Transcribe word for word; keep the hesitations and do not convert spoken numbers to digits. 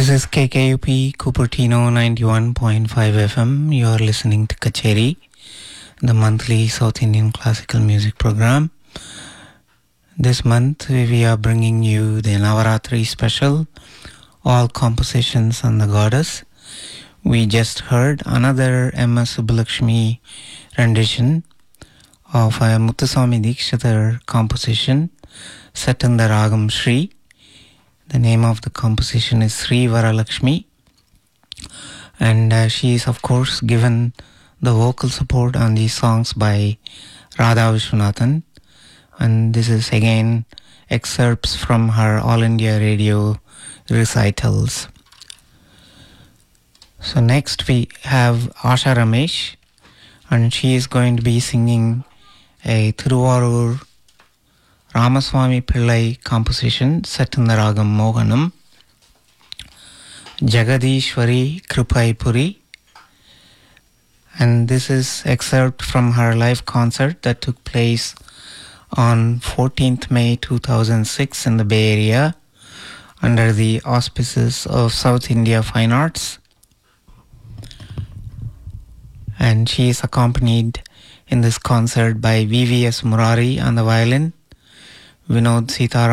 This is K K U P Cupertino ninety-one point five F M. You are listening to Kacheri, the monthly South Indian classical music program. This month we are bringing you the Navaratri special, all compositions on the goddess. We just heard another M S Subbulakshmi rendition of a Muthuswami Dikshitar composition set in the Ragam Sri. The name of the composition is Sri Varalakshmi, and uh, she is of course given the vocal support on these songs by Radha Vishwanathan, and this is again excerpts from her All India Radio recitals. So next we have Asha Ramesh, and she is going to be singing a Thiruvarur Ramaswamy Pillai composition set in the Ragam Mohanam, Jagadishwari Kripai Puri, and this is excerpt from her live concert that took place on fourteenth May two thousand six in the Bay Area under the auspices of South India Fine Arts, and she is accompanied in this concert by V V S Murari on the violin, Vinod Sitaram